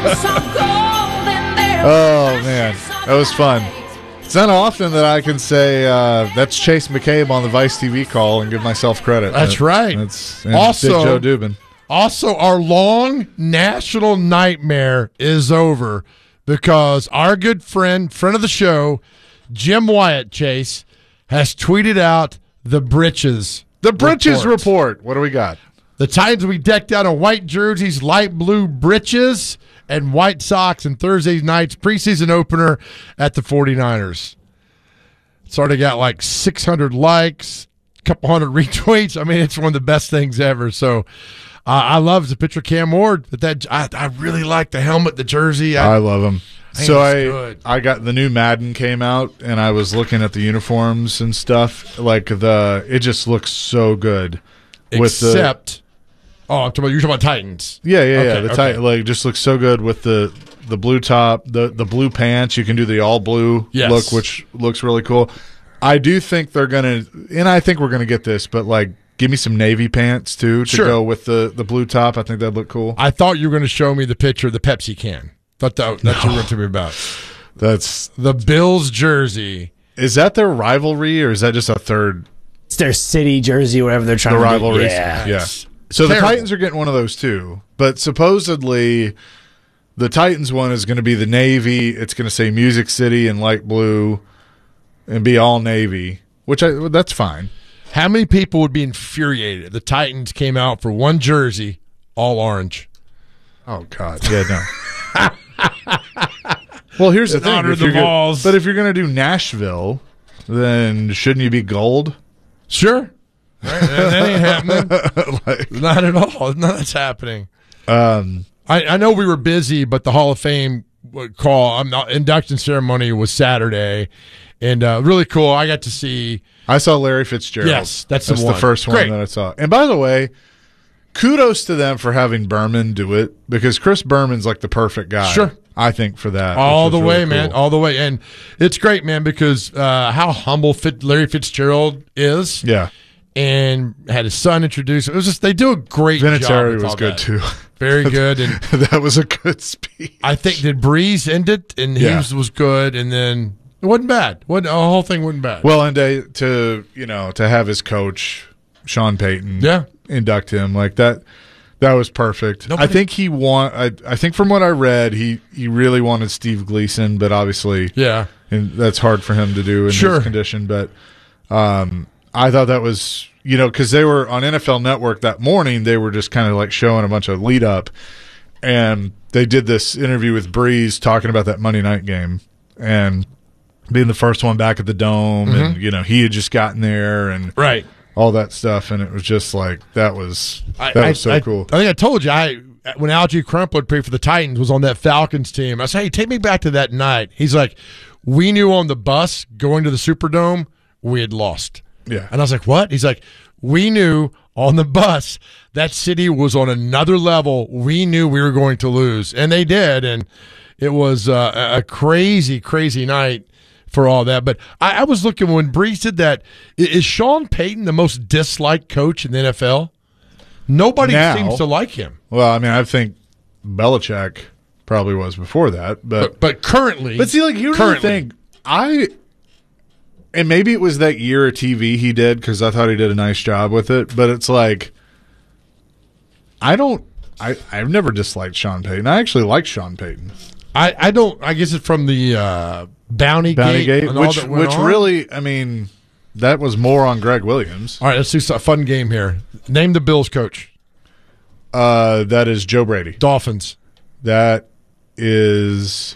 Oh, man. That was fun. It's not often that I can say uh, that's Chase McCabe on the Vice T V call and give myself credit. That's that, right. That's and also, Big Joe Dubin. Also, our long national nightmare is over because our good friend, friend of the show, Jim Wyatt Chase, has tweeted out the britches. The britches report. report. What do we got? The Titans will be decked out in white jerseys, light blue britches, and white socks in Thursday night's preseason opener at the 49ers. It's already got like six hundred likes, a couple hundred retweets. I mean, it's one of the best things ever. So uh, I love the picture of Cam Ward. But that I, I really like the helmet, the jersey. I, I love them. I So I good. I got the new Madden came out, and I was looking at the uniforms and stuff. Like the it just looks so good. With the, Except, oh, I'm talking about, you're talking about Titans. Yeah, yeah, yeah. Okay, The okay. Titan like just looks so good with the the blue top, the the blue pants. You can do the all blue Yes. look, which looks really cool. I do think they're gonna, and I think we're gonna get this, but like, give me some navy pants too to Sure. go with the the blue top. I think that'd look cool. I thought you were going to show me the picture of the Pepsi can. Thought that, that's what you were going to tell me about. That's the Bills jersey. Is that their rivalry, or is that just a third? It's their city jersey, whatever they're trying The to rivalry. do. Yeah. yeah. So the terrible. Titans are getting one of those too, but supposedly the Titans one is going to be the navy. It's going to say Music City in light blue, and be all navy, which I that's fine. How many people would be infuriated if the Titans came out for one jersey, all orange? Oh God, yeah, no. Well, here's the It's thing: honor if the you're gonna- balls. but if you're going to do Nashville, then shouldn't you be gold? Sure. Right? That, that ain't happening. Like- Not at all. None of that's happening. Um, I, I know we were busy, but the Hall of Fame call, um, induction ceremony was Saturday, and uh, really cool. I got to see. I saw Larry Fitzgerald. Yes, that's the the one. first one Great. that I saw. And by the way, kudos to them for having Berman do it, because Chris Berman's like the perfect guy. Sure. I think for that. All which the was way, really man. cool. All the way. And it's great, man, because uh, how humble Fit, Larry Fitzgerald is. Yeah. And had his son introduce him. It was just, they do a great job. Vinatieri with was all good that. too. Very good. And that was a good speech. I think, did Breeze end it? And he Yeah. was, was good. And then it wasn't bad. Wasn't, the whole thing wasn't bad. Well, and to, to you know to have his coach Sean Payton, Yeah. induct him like that. That was perfect. Nobody- I think he want. I, I think from what I read, he, he really wanted Steve Gleason, but obviously, Yeah. and that's hard for him to do in Sure. his condition. But um, I thought that was, you know, because they were on N F L Network that morning. They were just kind of like showing a bunch of lead up, and they did this interview with Breeze talking about that Monday night game and being the first one back at the Dome, and Mhm. you know he had just gotten there and Right. all that stuff, and it was just like that was I, that I- was so I- cool. I think I told you, I when Algie Crumpler played for the Titans, was on that Falcons team. I said, hey, take me back to that night. He's like, we knew on the bus going to the Superdome, we had lost. Yeah. And I was like, what? He's like, we knew on the bus that city was on another level. We knew we were going to lose. And they did. And it was uh, a a crazy, crazy night for all that. But I, I was looking when Breeze did that. i- Is Sean Payton the most disliked coach in the N F L? Nobody Now- seems to like him. Well, I mean, I think Belichick probably was before that, but But, but currently, but see, like here's the currently, thing, I and maybe it was that year of T V he did because I thought he did a nice job with it, but it's like I don't, I I've never disliked Sean Payton. I actually like Sean Payton. I, I don't. I guess it's from the uh, Bounty, Bounty Gate, Gate, and all which that went which on. really, I mean, that was more on Greg Williams. All right, let's do a fun game here. Name the Bills coach. Uh, that is Joe Brady. Dolphins. That is.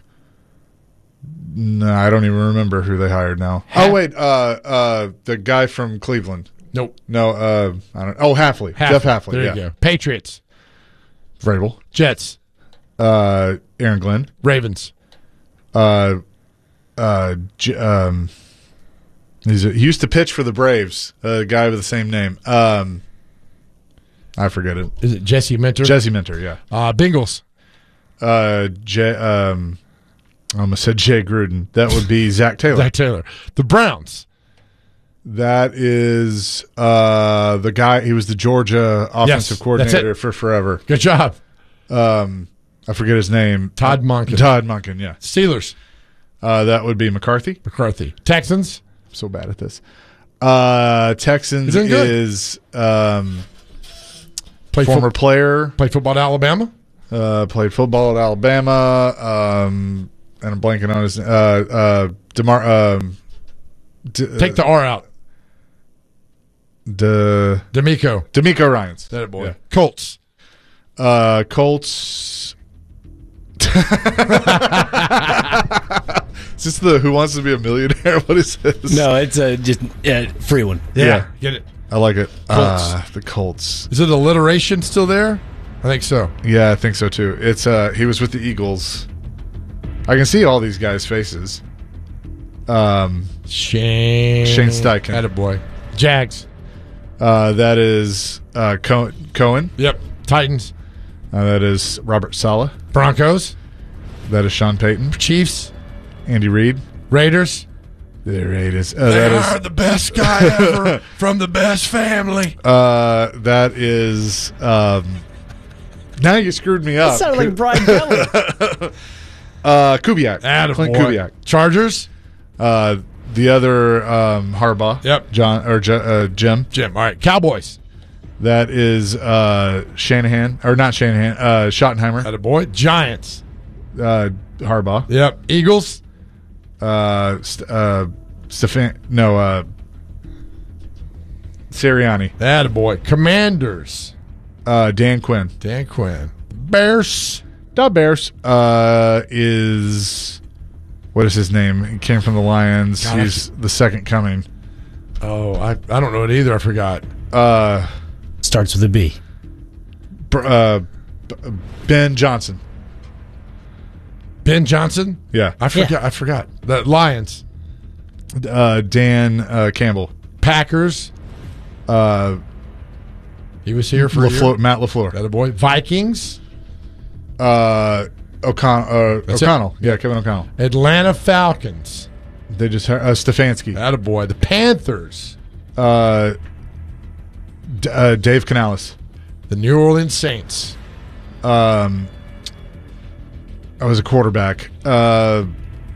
No, I don't even remember who they hired now. Ha- oh wait, uh, uh, the guy from Cleveland. Nope. No, uh, I don't. Oh, Halfley, Jeff Halfley. There yeah. you go. Patriots. Vrabel. Jets. Uh, Aaron Glenn. Ravens. Uh, uh, J- um, he's a, he used to pitch for the Braves. A guy with the same name. Um, I forget it. Is it Jesse Minter? Jesse Minter. Yeah. Uh, Bengals. Uh, Jay, um, I almost said Jay Gruden. That would be Zach Taylor. Zach Taylor. The Browns. That is uh, the guy. He was the Georgia offensive Yes, coordinator that's it. for forever. Good job. Um, I forget his name. Todd Monken. Todd Monken. Yeah. Steelers. Uh, that would be McCarthy. McCarthy. Texans. I'm so bad at this. Uh, Texans You're doing good. is um, Played former fo- player. Played football at Alabama. Uh, played football at Alabama. Um, and I'm blanking on his uh, uh, Demar. Um, D- Take the R out. De D'Amico. D'Amico Ryans. That boy. Yeah. Colts. Uh, Colts. Is this the Who Wants to Be a Millionaire? What is this? No, it's a just uh, free one. Yeah, Yeah. get it. I like it. Colts. Uh, the Colts. Is it alliteration still there? I think so. Yeah, I think so too. It's uh, he was with the Eagles. I can see all these guys' faces. Um, Shane. Shane Steichen. Attaboy. Jags. Uh, that is uh, Co- Cohen. Yep. Titans. Uh, that is Robert Saleh. Broncos. That is Sean Payton. Chiefs. Andy Reid. Raiders. The Raiders. Uh, They that are is the best guy ever from the best family. uh, that is. Um, now you screwed me That up. sounded like Brian Kelly. uh, Kubiak. Attaboy. Clint Kubiak. Chargers. Uh, the other um, Harbaugh. Yep. John or J- uh, Jim. Jim. All right. Cowboys. That is uh, Shanahan or not Shanahan. Uh, Schottenheimer. Attaboy. Giants. Uh, Harbaugh. Yep. Eagles. Uh, st- uh, Stefan. No. Uh, Sirianni. Attaboy. Commanders. Uh, Dan Quinn. Dan Quinn. Bears. Da Bears. Uh, is what is his name? He came from the Lions. God, He's the second coming. Oh, I I don't know it either. I forgot. Uh, Starts with a B. Br- uh, B- Ben Johnson. Ben Johnson. Yeah. I forgot. I forgot. The Lions. Uh, Dan uh, Campbell. Packers. Uh, He was here for a LaFleur, year. Matt LaFleur. Attaboy. Vikings. Uh, O'Con- uh, That's it. O'Connell. Yeah, Kevin O'Connell. Atlanta Falcons. They just uh, Stefanski. Attaboy. The Panthers. Uh, D- uh, Dave Canales. The New Orleans Saints. Um, I was a quarterback. Uh,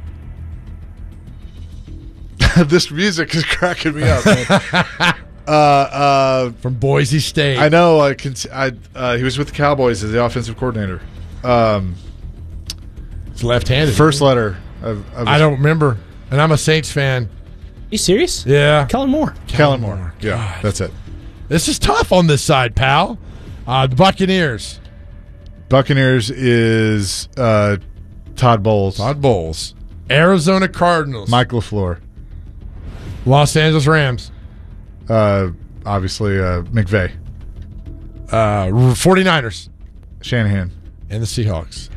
this music is cracking me up, man. uh, uh, From Boise State. I know. I can. I uh, he was with the Cowboys as the offensive coordinator. Um, It's left-handed. first letter. Of, of I don't remember, and I'm a Saints fan. You serious? Yeah. Kellen Moore. Kellen Moore. Yeah, God. that's it. This is tough on this side, pal. Uh, the Buccaneers. Buccaneers is uh, Todd Bowles. Todd Bowles. Arizona Cardinals. Mike LaFleur. Los Angeles Rams. Uh, obviously uh, McVay. Uh, 49ers. Shanahan. And the Seahawks.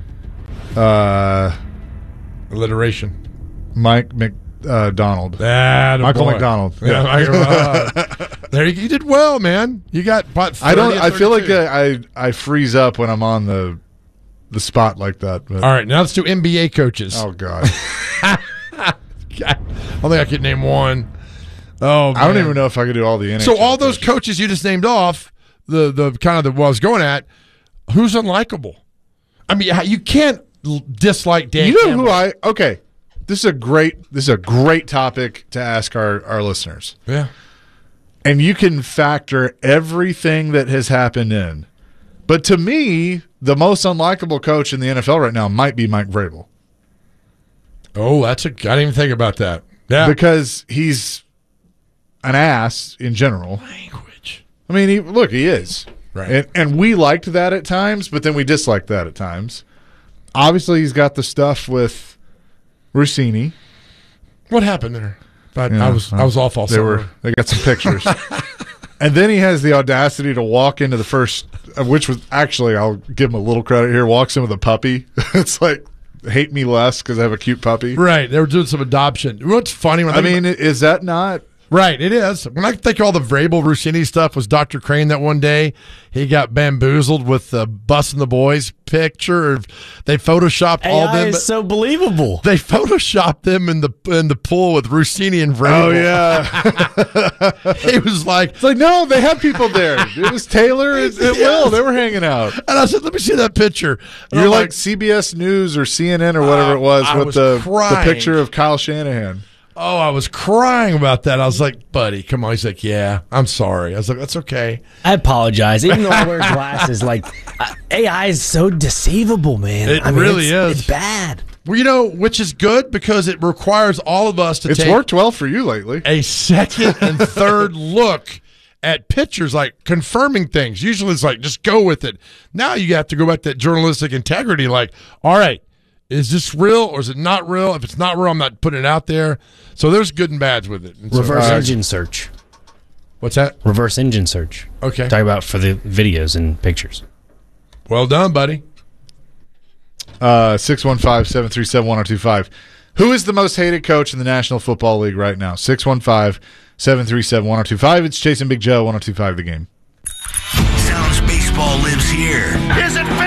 Uh, Alliteration. Mike McDonald. That Michael boy. McDonald. Yeah, Yeah. uh, there you, you did well, man. You got about I don't. thirty or I feel like thirty-two. uh, I I freeze up when I'm on the the spot like that. But. All right, now let's do N B A coaches. Oh God. God, I don't think I could name one. Oh, I don't man. even know if I could do all the N H So L all those coaches. coaches you just named off, the the kind of the what I was going at, who's unlikable? I mean, you can't l- dislike Dan. You know Campbell. who I? Okay, this is a great. This is a great topic to ask our our listeners. Yeah. And you can factor everything that has happened in. But to me, the most unlikable coach in the N F L right now might be Mike Vrabel. Oh, that's a. I didn't even think about that. Yeah. Because he's an ass in general. Language. I mean, he, look, he is. Right. And, and we liked that at times, but then we disliked that at times. Obviously, he's got the stuff with Rossini. What happened there? But Yeah, I was I was off all they summer. were they got some pictures. And then he has the audacity to walk into the first, uh, which was actually, I'll give him a little credit here, walks in with a puppy. It's like, hate me less because I have a cute puppy. Right. They were doing some adoption. What's funny when I mean, is that not Right, it is. When I think all the Vrabel Rossini stuff was Doctor Crane that one day he got bamboozled with the Bussin' the Boys picture. They photoshopped A I all them. is so believable. They photoshopped them in the in the pool with Rossini and Vrabel. Oh yeah, it was like it's like no, they had people there. It was Taylor and, and Yes. Will. They were hanging out. And I said, "Let me see that picture." And You're I'm like, C B S News or C N N or whatever Uh, it was I with was the, the crying. picture of Kyle Shanahan. Oh, I was crying about that. I was like, buddy, come on. He's like, yeah, I'm sorry. I was like, that's okay. I apologize. Even though I wear glasses, like uh, A I is so deceivable, man. It I mean, really it's, is. It's bad. Well, you know, which is good because it requires all of us to It's take worked well for you lately. a second and third look at pictures, like confirming things. Usually it's like, just go with it. Now you have to go back to that journalistic integrity, like, all right, is this real or is it not real? If it's not real, I'm not putting it out there. So there's good and bads with it. And so- Reverse uh, engine search. What's that? Reverse engine search. Okay. Talk about for the videos and pictures. Well done, buddy. Uh, six one five, seven three seven, one oh two five. Who is the most hated coach in the National Football League right now? six one five, seven three seven, one oh two five. It's Chasing Big Joe, one oh two five The Game. Sounds baseball lives here. Is it